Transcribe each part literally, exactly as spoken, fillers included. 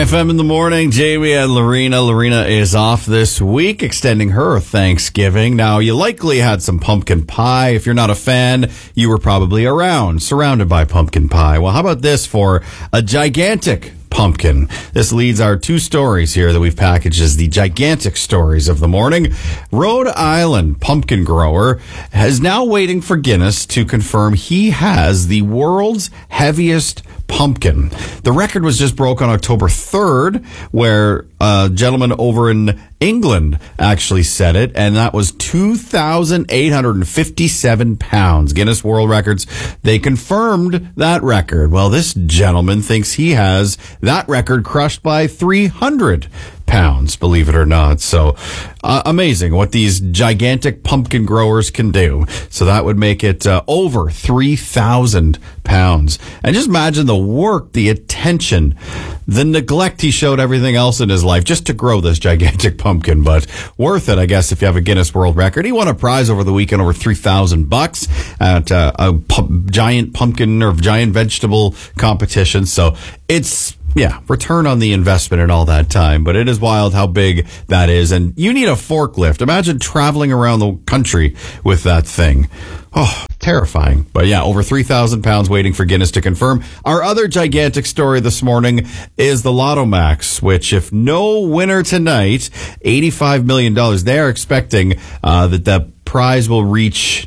F M in the morning. Jamie and Lorena. Lorena is off this week, extending her Thanksgiving. Now, you likely had some pumpkin pie. If you're not a fan, you were probably around, surrounded by pumpkin pie. Well, how about this for a gigantic pumpkin? This leads our two stories here that we've packaged as the gigantic stories of the morning. Rhode Island pumpkin grower is now waiting for Guinness to confirm he has the world's heaviest pumpkin. The record was just broke on October third, where a gentleman over in England actually set it, and that was two thousand eight hundred fifty-seven pounds. Guinness World Records, they confirmed that record. Well, this gentleman thinks he has that record crushed by three hundred pounds, believe it or not. So uh, amazing what these gigantic pumpkin growers can do. So that would make it uh, over three thousand pounds. And just imagine the work, the attention, the neglect he showed everything else in his life just to grow this gigantic pumpkin. But worth it, I guess, if you have a Guinness World Record. He won a prize over the weekend, over three thousand bucks at uh, a pu- giant pumpkin or giant vegetable competition. So it's, yeah, return on the investment and all that time. But it is wild how big that is. And you need a forklift. Imagine traveling around the country with that thing. Oh, terrifying. But yeah, over three thousand pounds waiting for Guinness to confirm. Our other gigantic story this morning is the Lotto Max, which if no winner tonight, eighty-five million dollars, they are expecting uh, that the prize will reach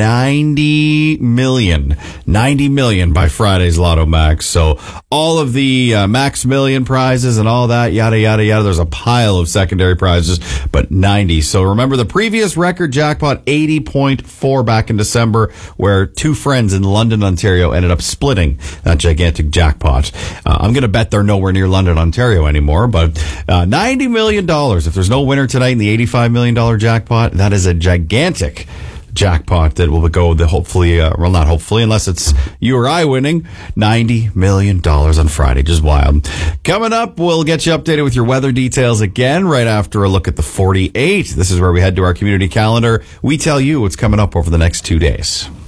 ninety million. ninety million by Friday's Lotto Max. So all of the uh, Max Million prizes and all that, yada, yada, yada. There's a pile of secondary prizes, but ninety. So remember the previous record jackpot, eighty point four back in December, where two friends in London, Ontario ended up splitting that gigantic jackpot. Uh, I'm going to bet they're nowhere near London, Ontario anymore, but uh, ninety million dollars. If there's no winner tonight in the eighty-five million dollars jackpot, that is a gigantic jackpot that will go the hopefully, uh, well, not hopefully, unless it's you or I winning, ninety million dollars on Friday. Just wild. Coming up, we'll get you updated with your weather details again right after a look at the forty-eight. This is where we head to our community calendar. We tell you what's coming up over the next two days.